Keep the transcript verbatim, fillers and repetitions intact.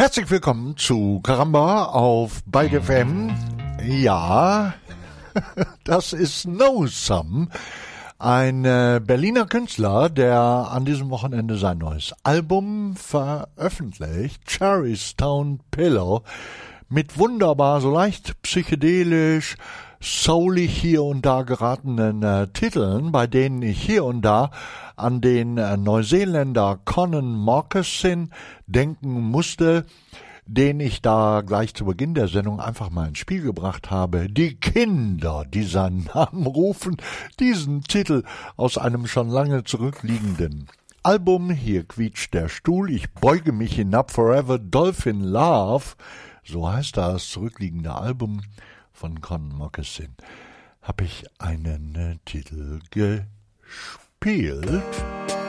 Herzlich willkommen zu Karamba auf Byte F M. Ja, das ist No Some, ein äh, Berliner Künstler, der an diesem Wochenende sein neues Album veröffentlicht, Cherry's Town Pillow, mit wunderbar, so leicht psychedelisch, soulig hier und da geratenen äh, Titeln, bei denen ich hier und da an den äh, Neuseeländer Conan Moccasin denken musste, den ich da gleich zu Beginn der Sendung einfach mal ins Spiel gebracht habe. Die Kinder, die seinen Namen rufen, diesen Titel aus einem schon lange zurückliegenden Album. Hier quietscht der Stuhl, ich beuge mich hinab, Forever Dolphin Love, so heißt das zurückliegende Album von Conan Moccasin, habe ich einen äh, Titel gespielt.